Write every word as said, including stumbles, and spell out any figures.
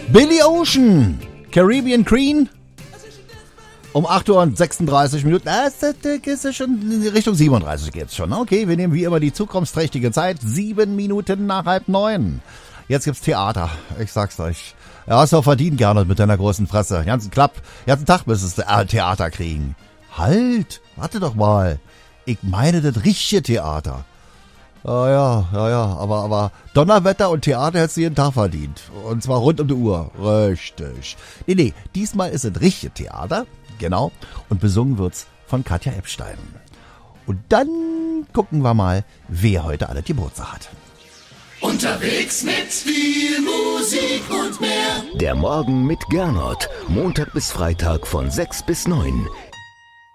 Billy Ocean, Caribbean Queen. Um acht Uhr und sechsunddreißig Minuten. Ah, das ist ja schon in Richtung siebenunddreißig geht's schon. Okay, wir nehmen wie immer die zukunftsträchtige Zeit. Sieben Minuten nach halb neun. Jetzt gibt's Theater. Ich sag's euch. Ja, hast du auch verdient, Gernot, mit deiner großen Fresse. Ganzen Klapp. Ganzen Tag müsstest du äh, Theater kriegen. Halt, warte doch mal. Ich meine das richtige Theater. Ja, ja, ja, ja, aber, aber Donnerwetter und Theater hättest du jeden Tag verdient. Und zwar rund um die Uhr. Richtig. Nee, nee, diesmal ist es richtige Theater. Genau. Und besungen wird's von Katja Epstein. Und dann gucken wir mal, wer heute alle Geburtstag hat. Unterwegs mit viel Musik und mehr. Der Morgen mit Gernot. Montag bis Freitag von sechs bis neun.